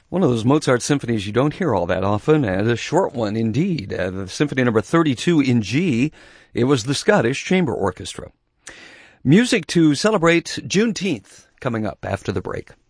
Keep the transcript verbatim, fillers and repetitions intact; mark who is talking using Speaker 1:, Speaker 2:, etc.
Speaker 1: One of those Mozart symphonies you don't hear all that often, and a short one indeed. Uh, the Symphony Number thirty-two in G. It was the Scottish Chamber Orchestra. Music to celebrate Juneteenth coming up after the break.